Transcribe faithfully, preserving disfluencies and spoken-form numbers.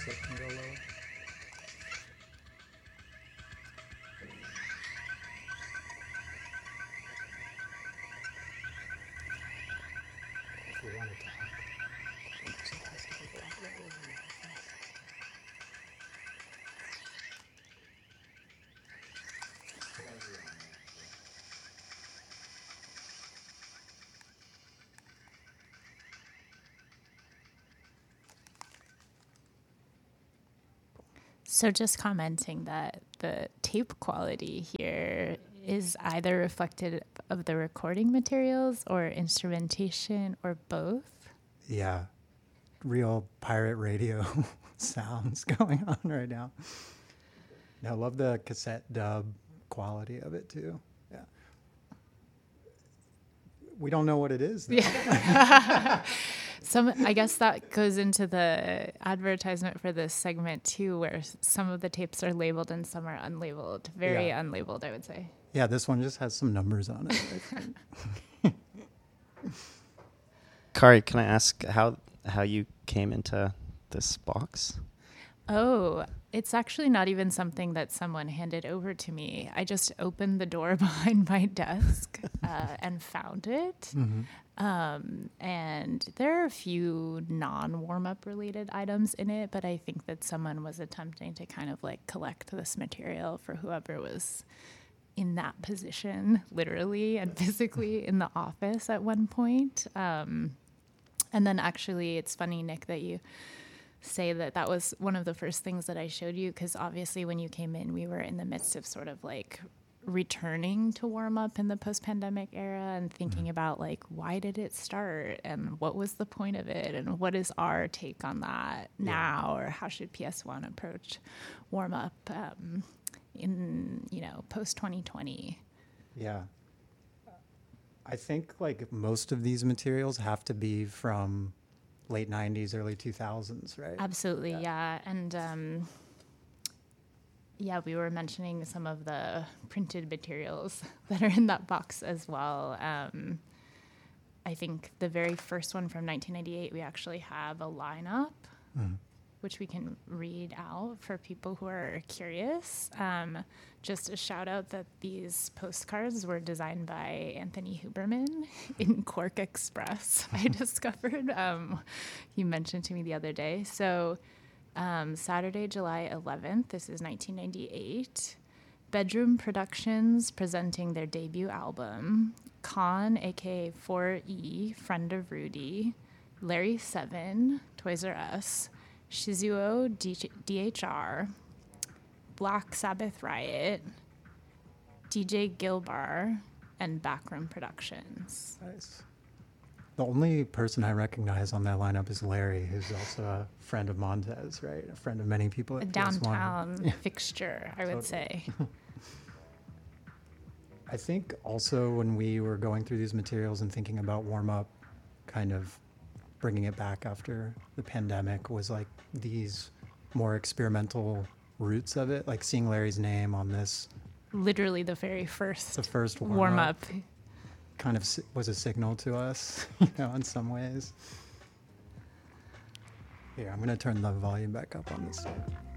it can go lower. If you want to talk. So just commenting that the tape quality here is either reflected of the recording materials or instrumentation or both. Yeah, real pirate radio sounds going on right now. I love the cassette dub quality of it too. Yeah. We don't know what it is, though. Yeah. Some, I guess that goes into the advertisement for this segment too, where some of the tapes are labeled and some are unlabeled. Very Yeah. unlabeled, I would say. Yeah, this one just has some numbers on it. I think. Kari, can I ask how how you came into this box? Oh, it's actually not even something that someone handed over to me. I just opened the door behind my desk uh, and found it. Mm-hmm. Um, and there are a few non-warm-up related items in it, but I think that someone was attempting to kind of like collect this material for whoever was in that position, literally and physically in the office at one point. Um, and then actually, it's funny, Nick, that you say that that was one of the first things that I showed you, because obviously when you came in, we were in the midst of sort of like returning to warm up in the post-pandemic era and thinking mm-hmm. about like, why did it start and what was the point of it and what is our take on that yeah. now, or how should P S one approach warm up um, in, you know, post twenty twenty? Yeah. I think like most of these materials have to be from late nineties, early two thousands, right? Absolutely, yeah. yeah. And um, yeah, we were mentioning some of the printed materials that are in that box as well. Um, I think the very first one from nineteen ninety-eight, we actually have a lineup, mm. which we can read out for people who are curious. Um, just a shout out that these postcards were designed by Anthony Huberman in Quark Express, I discovered. Um, he mentioned to me the other day. So um, Saturday, July eleventh, this is nineteen ninety-eight. Bedroom Productions presenting their debut album. Con, a k a four E, Friend of Rudy. Larry Seven, Toys R Us. Shizuo, D- DHR. Black Sabbath Riot, D J Gilbar, and Backroom Productions. Nice. The only person I recognize on that lineup is Larry, who's also a friend of Montez, right? A friend of many people at a P S one. Downtown fixture, I would say. I think also when we were going through these materials and thinking about warm-up, kind of bringing it back after the pandemic, was like these more experimental roots of it, like seeing Larry's name on this. Literally the very first, the first warm, warm up, up kind of si- was a signal to us, you know, in some ways. Here, I'm going to turn the volume back up on this side.